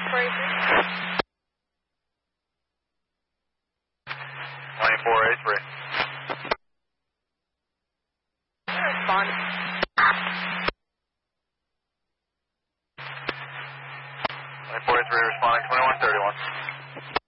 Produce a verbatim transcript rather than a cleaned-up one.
four eight three. twenty-four eight three. Respond. twenty-four eight three responding twenty-one thirty-one.